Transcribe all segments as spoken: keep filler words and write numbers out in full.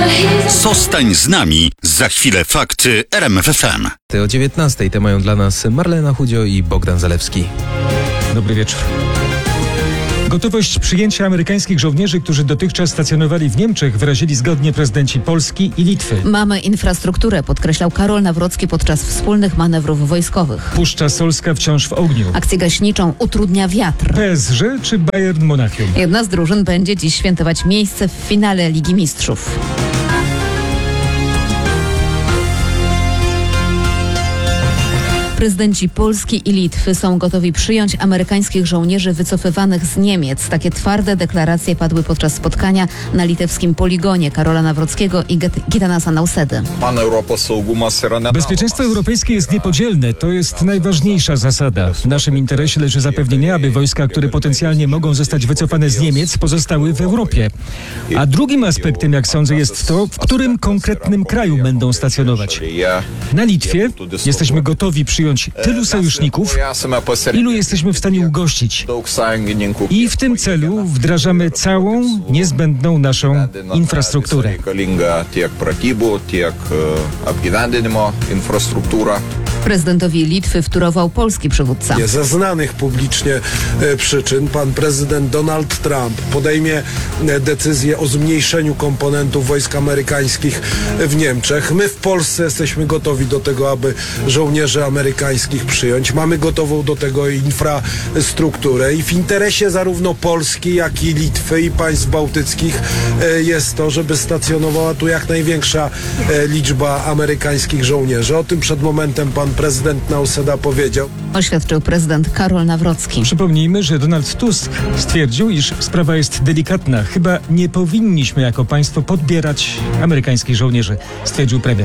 Zostań z nami. Za chwilę fakty R M F F M. O dziewiętnastej te mają dla nas Marlena Chudzio i Bogdan Zalewski. Dobry wieczór. Gotowość przyjęcia amerykańskich żołnierzy, którzy dotychczas stacjonowali w Niemczech, wyrazili zgodnie prezydenci Polski i Litwy. Mamy infrastrukturę, podkreślał Karol Nawrocki podczas wspólnych manewrów wojskowych. Puszcza Solska wciąż w ogniu. Akcję gaśniczą utrudnia wiatr. P S G czy Bayern Monachium? Jedna z drużyn będzie dziś świętować miejsce w finale Ligi Mistrzów. Prezydenci Polski i Litwy są gotowi przyjąć amerykańskich żołnierzy wycofywanych z Niemiec. Takie twarde deklaracje padły podczas spotkania na litewskim poligonie Karola Nawrockiego i Gitanasa Nausedy. Bezpieczeństwo europejskie jest niepodzielne. To jest najważniejsza zasada. W naszym interesie leży zapewnienie, aby wojska, które potencjalnie mogą zostać wycofane z Niemiec, pozostały w Europie. A drugim aspektem, jak sądzę, jest to, w którym konkretnym kraju będą stacjonować. Na Litwie jesteśmy gotowi przyjąć tylu sojuszników, ilu jesteśmy w stanie ugościć. I w tym celu wdrażamy całą niezbędną naszą infrastrukturę. Prezydentowi Litwy wtórował polski przywódca. Ze znanych publicznie e, przyczyn pan prezydent Donald Trump podejmie e, decyzję o zmniejszeniu komponentów wojsk amerykańskich w Niemczech. My w Polsce jesteśmy gotowi do tego, aby żołnierzy amerykańskich przyjąć. Mamy gotową do tego infrastrukturę i w interesie zarówno Polski, jak i Litwy i państw bałtyckich e, jest to, żeby stacjonowała tu jak największa e, liczba amerykańskich żołnierzy. O tym przed momentem pan prezydent Nauseda powiedział. Oświadczył prezydent Karol Nawrocki. Przypomnijmy, że Donald Tusk stwierdził, iż sprawa jest delikatna. Chyba nie powinniśmy jako państwo podbierać amerykańskich żołnierzy, stwierdził premier.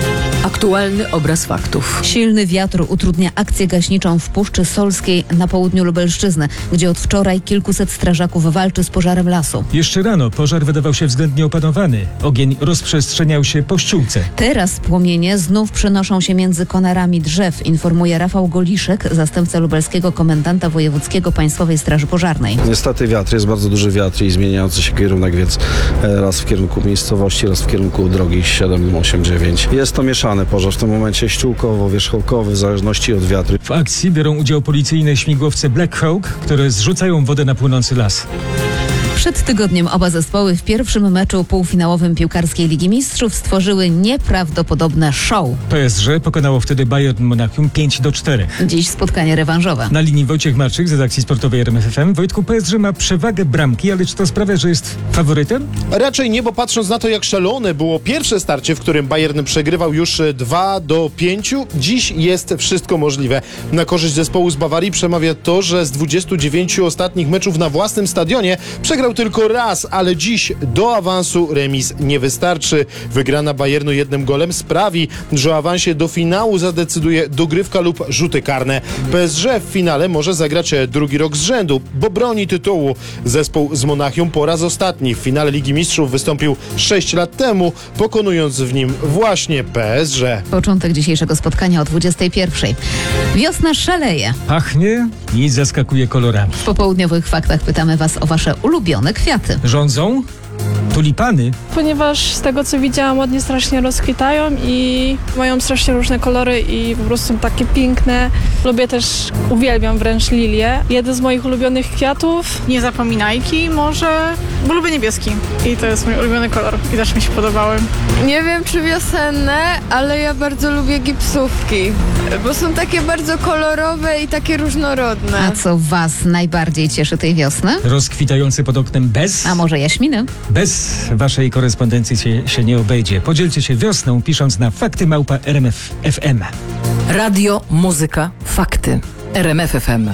Aktualny obraz faktów. Silny wiatr utrudnia akcję gaśniczą w Puszczy Solskiej na południu Lubelszczyzny, gdzie od wczoraj kilkuset strażaków walczy z pożarem lasu. Jeszcze rano pożar wydawał się względnie opanowany. Ogień rozprzestrzeniał się po ściółce. Teraz płomienie znów przenoszą się między konarami drzew, informuje Rafał Goliszek, zastępca lubelskiego komendanta wojewódzkiego Państwowej Straży Pożarnej. Niestety wiatr, jest bardzo duży wiatr i zmieniający się kierunek, więc raz w kierunku miejscowości, raz w kierunku drogi siedem osiem dziewięć. Jest to mieszane pożar w tym momencie ściółkowo-wierzchołkowy, w zależności od wiatru. W akcji biorą udział policyjne śmigłowce Black Hawk, które zrzucają wodę na płynący las. Przed tygodniem oba zespoły w pierwszym meczu półfinałowym piłkarskiej Ligi Mistrzów stworzyły nieprawdopodobne show. P S G pokonało wtedy Bayern Monachium pięć do czterech. Dziś spotkanie rewanżowe. Na linii Wojciech Marczyk z redakcji sportowej R M F F M. Wojtku, P S G ma przewagę bramki, ale czy to sprawia, że jest faworytem? Raczej nie, bo patrząc na to, jak szalone było pierwsze starcie, w którym Bayern przegrywał już dwa do pięciu, dziś jest wszystko możliwe. Na korzyść zespołu z Bawarii przemawia to, że z dwudziestu dziewięciu ostatnich meczów na własnym stadionie przegrał tylko raz, ale dziś do awansu remis nie wystarczy. Wygrana Bayernu jednym golem sprawi, że o awansie do finału zadecyduje dogrywka lub rzuty karne. P S G w finale może zagrać drugi rok z rzędu, bo broni tytułu. Zespół z Monachium po raz ostatni w finale Ligi Mistrzów wystąpił sześć lat temu, pokonując w nim właśnie P S G. Początek dzisiejszego spotkania o dwudziestej pierwszej. Wiosna szaleje. Pachnie i zaskakuje kolorami. W popołudniowych faktach pytamy Was o Wasze ulubione kwiaty. Rządzą tulipany. Ponieważ z tego, co widziałam, ładnie strasznie rozkwitają i mają strasznie różne kolory i po prostu są takie piękne. Lubię też, uwielbiam wręcz lilie. Jeden z moich ulubionych kwiatów. Nie zapominajki może, bo lubię niebieski i to jest mój ulubiony kolor i też mi się podobały. Nie wiem, czy wiosenne, ale ja bardzo lubię gipsówki, bo są takie bardzo kolorowe i takie różnorodne. A co Was najbardziej cieszy tej wiosny? Rozkwitający pod oknem bez... A może jaśminy? Bez waszej korespondencji się, się nie obejdzie. Podzielcie się wiosną, pisząc na fakty małpa R M F F M. Radio, muzyka, fakty. R M F F M.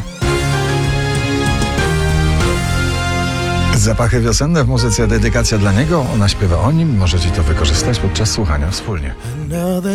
Zapachy wiosenne w muzyce, dedykacja dla niego. Ona śpiewa o nim. Możecie to wykorzystać podczas słuchania wspólnie.